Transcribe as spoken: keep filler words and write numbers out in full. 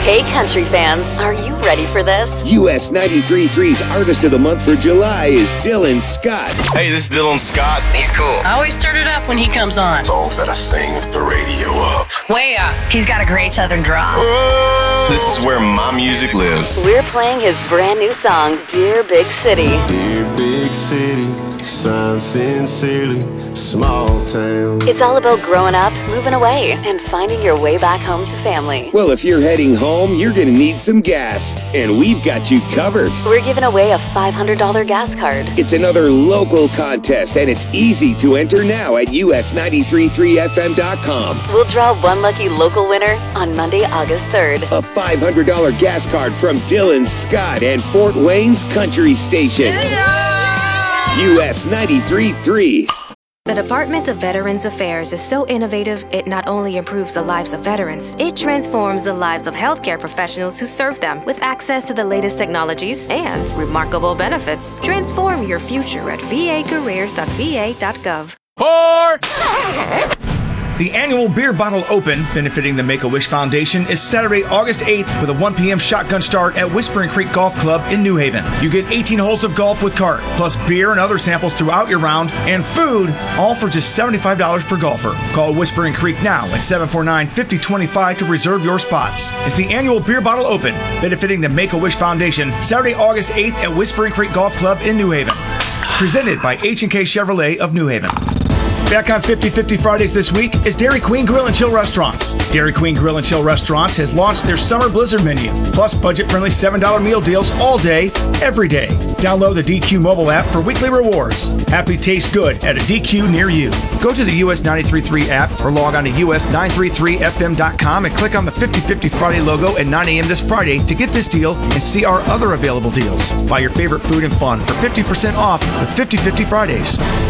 Hey, country fans, are you ready for this? U S ninety-three point three's Artist of the Month for July is Dylan Scott. Hey, this is Dylan Scott. He's cool. I always turn it up when he comes on. Songs that I sing with the radio up. Way up. He's got a great southern draw. Whoa. This is where my music lives. We're playing his brand new song, Dear Big City. Dear big city, signed sincerely, small town. It's all about growing up, moving away, and finding your way back home to family. Well, if you're heading home, you're going to need some gas, and we've got you covered. We're giving away a five hundred dollars gas card. It's another local contest, and it's easy to enter now at U S nine three point three F M dot com. We'll draw one lucky local winner on Monday, August third. A five hundred dollars gas card from Dylan Scott and Fort Wayne's Country Station. Yeah! U S ninety-three point three. The Department of Veterans Affairs is so innovative, it not only improves the lives of veterans, it transforms the lives of healthcare professionals who serve them with access to the latest technologies and remarkable benefits. Transform your future at v a careers dot v a dot gov. Four! The annual Beer Bottle Open, benefiting the Make-A-Wish Foundation, is Saturday, August eighth with a one p.m. shotgun start at Whispering Creek Golf Club in New Haven. You get eighteen holes of golf with cart, plus beer and other samples throughout your round, and food, all for just seventy-five dollars per golfer. Call Whispering Creek now at seven four nine, five oh two five to reserve your spots. It's the annual Beer Bottle Open, benefiting the Make-A-Wish Foundation, Saturday, August eighth at Whispering Creek Golf Club in New Haven. Presented by H and K Chevrolet of New Haven. Back on fifty fifty Fridays this week is Dairy Queen Grill and Chill Restaurants. Dairy Queen Grill and Chill Restaurants has launched their Summer Blizzard menu, plus budget-friendly seven dollar meal deals all day, every day. Download the D Q mobile app for weekly rewards. Happy tastes good at a D Q near you. Go to the U S ninety-three point three app or log on to U S nine three three F M dot com and click on the fifty fifty Friday logo at nine a.m. this Friday to get this deal and see our other available deals. Buy your favorite food and fun for fifty percent off with fifty fifty Fridays.